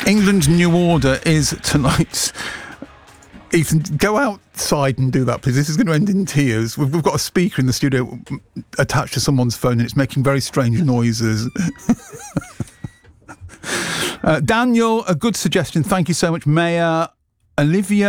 England's New Order is tonight's... Ethan, go outside and do that, please. This is going to end in tears. We've got a speaker in the studio attached to someone's phone and it's making very strange noises. Daniel, a good suggestion. Thank you so much. Mayor Olivia